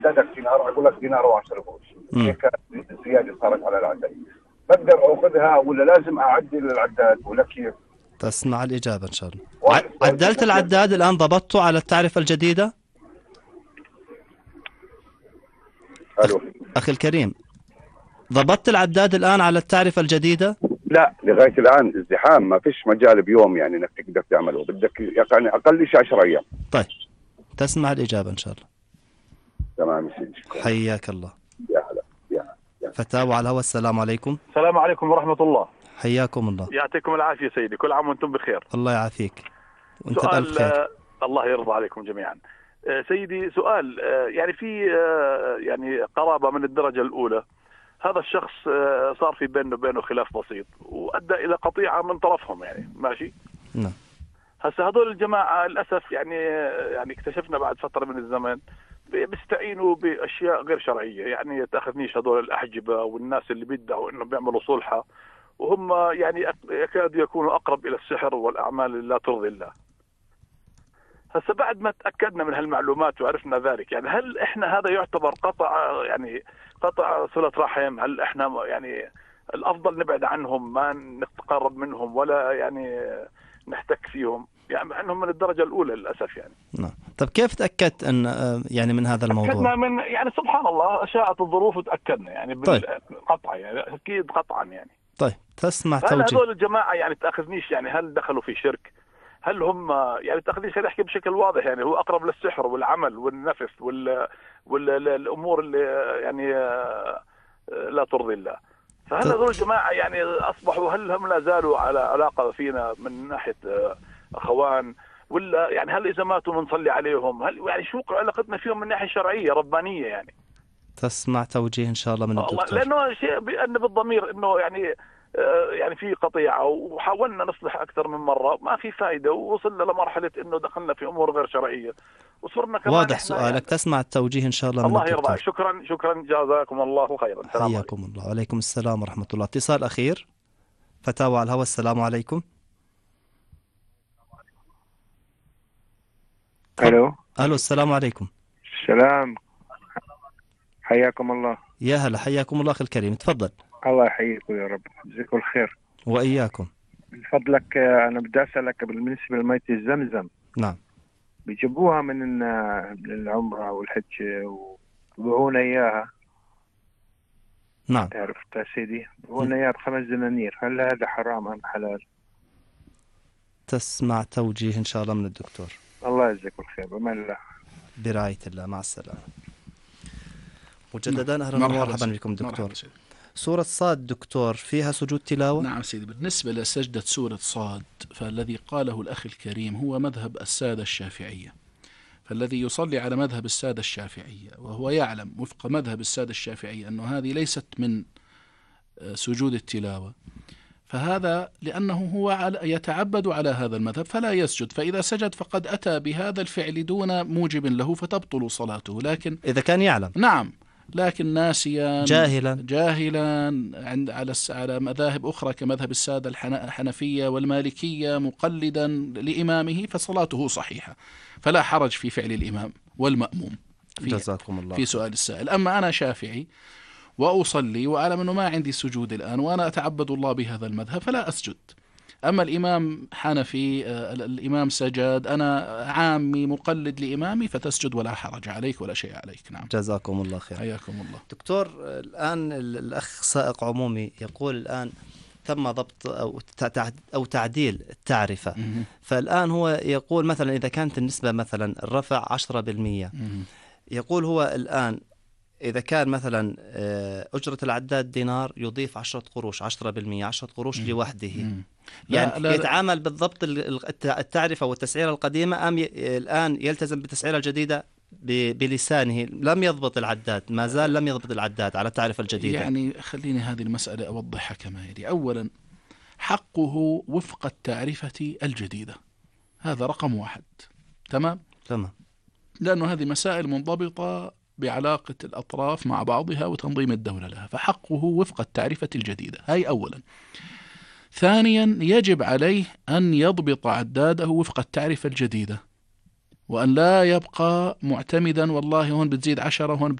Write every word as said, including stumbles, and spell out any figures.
زادك دينار أقول لك دينار وعشرة قروش، هيك الزيادة صارت على العداد، بقدر أخذها ولا لازم أعدل العداد ولا كيف؟ تسمع الإجابة إن شاء الله. عدلت العداد الآن، ضبطته على التعرفة الجديدة؟ أخ... أخي الكريم، ضبطت العداد الآن على التعرفة الجديدة؟ لا، لغاية الآن ازدحام، ما فيش مجال بيوم يعني انك تقدر تعمله، بدك يعني اقل شيء عشرة ايام. طيب تسمع الإجابة إن شاء الله. تمام سيدي، حياك الله. يا هلا يا هلا. فتاوى على الهواء، السلام عليكم. السلام عليكم ورحمة الله. حياكم الله. يعطيكم العافية سيدي، كل عام وانتم بخير. الله يعافيك وانت سؤال بألف خير. الله يرضى عليكم جميعا. سيدي سؤال، يعني في يعني قرابة من الدرجة الأولى، هذا الشخص صار في بينه وبينه خلاف بسيط وأدى إلى قطيعة من طرفهم، يعني ماشي. نعم. هسه هذول الجماعة للأسف يعني يعني اكتشفنا بعد فترة من الزمن بيستعينوا بأشياء غير شرعية، يعني تأخذنيش هذول الأحجبة والناس اللي بيدعوا إنه بيعملوا صلحة، وهم يعني يكادوا يكونوا أقرب إلى السحر والأعمال اللي لا ترضي الله. هسه بعد ما تأكدنا من هالمعلومات وعرفنا ذلك، يعني هل إحنا هذا يعتبر قطع يعني قطع صلة رحم؟ هل إحنا يعني الأفضل نبعد عنهم، ما نتقرب منهم ولا يعني نحتك فيهم، يعني مع أنهم من الدرجة الأولى للأسف يعني. نعم. طب كيف تأكدت أن يعني من هذا الموضوع؟ تأكدنا من يعني سبحان الله شاءت الظروف وتأكدنا يعني بالقطع، يعني أكيد قطعا يعني. طيب تسمع توجيه. توجيه. هل هذول الجماعة يعني تأخذنيش يعني هل دخلوا في شرك؟ هل هم يعني تأخذنيش نحكي بشكل واضح، يعني هو أقرب للسحر والعمل والنفس وال والأمور اللي يعني لا ترضي الله. فهل هذول الجماعة يعني أصبحوا، هل هم لا زالوا على علاقة فينا من ناحية أخوان، ولا يعني هل إذا ماتوا بنصلي عليهم؟ هل يعني شو علاقتنا فيهم من ناحية شرعية ربانية يعني؟ تسمع توجيه إن شاء الله من الدكتور. لأنه شيء بأن بالضمير إنه يعني يعني في قطيعة، وحاولنا نصلح أكثر من مرة ما في فائدة، ووصلنا لمرحلة إنه دخلنا في أمور غير شرعية وصرنا كمان. واضح سؤالك يعني. تسمع التوجيه إن شاء الله من الله الدكتور. الله يرضى. شكرا شكرا جزاكم الله خيرا. حياكم الله. وعليكم السلام ورحمة الله. اتصال أخير، فتاوى على الهواء. السلام عليكم. الو. الو السلام عليكم. السلام، حياكم الله. يا هلا، حياكم الله اخي الكريم، تفضل. الله يحييكم يا رب، جزاكم الخير. واياكم. من فضلك انا بدي اسالك بالنسبه لمية الزمزم. نعم. بيجيبوها من العمره والحج وبيبيعونا اياها. نعم. تعرف يا سيدي، بيبيعونا اياها بخمس دنانير، هل هذا حرام ام حلال؟ تسمع توجيه ان شاء الله من الدكتور. الله يجزاكم الخير، بأمان الله. برعاية الله، مع السلامة. مجددا أهلا ومرحبا بكم دكتور. سورة صاد دكتور فيها سجود تلاوة؟ نعم سيدي. بالنسبة لسجدة سورة صاد فالذي قاله الأخ الكريم هو مذهب السادة الشافعية، فالذي يصلي على مذهب السادة الشافعية وهو يعلم وفق مذهب السادة الشافعية أنه هذه ليست من سجود التلاوة، فهذا لأنه هو يتعبد على هذا المذهب فلا يسجد، فإذا سجد فقد أتى بهذا الفعل دون موجب له فتبطل صلاته. لكن إذا كان يعلم. نعم، لكن ناسيا جاهلا جاهلا عند على على مذاهب أخرى كمذهب السادة الحنفية والمالكية مقلدا لإمامه فصلاته صحيحة، فلا حرج في فعل الإمام والمأموم في, جزاكم الله في سؤال السائل. أما أنا شافعي وأصلي وأعلم أنه ما عندي سجود الآن وأنا أتعبد الله بهذا المذهب فلا أسجد. أما الإمام حنفي الإمام سجد، أنا عامي مقلد لإمامي فتسجد ولا حرج عليك ولا شيء عليك. نعم. جزاكم الله خير. حياكم الله دكتور. الآن الأخ سائق عمومي يقول الآن تم ضبط أو أو تعديل التعرفة، فالآن هو يقول مثلا إذا كانت النسبة مثلا الرفع عشرة بالمئة، يقول هو الآن إذا كان مثلا أجرة العداد دينار يضيف عشرة قروش، عشرة بالمئة، عشرة قروش لوحده. يعني لا لا يتعامل بالضبط التعرفة والتسعيرة القديمة أم الآن يلتزم بالتسعيرة الجديدة بلسانه؟ لم يضبط العداد، ما زال لم يضبط العداد على التعرفة الجديدة. يعني خليني هذه المسألة أوضحها كما يلي. أولا، حقه وفق التعرفة الجديدة، هذا رقم واحد. تمام؟ تمام. لأنه هذه مسائل منضبطة بعلاقة الأطراف مع بعضها وتنظيم الدولة لها، فحقه وفق التعرفة الجديدة، هاي أولا. ثانيا، يجب عليه أن يضبط عداده وفق التعرفة الجديدة، وأن لا يبقى معتمدا والله هون بتزيد عشرة وهون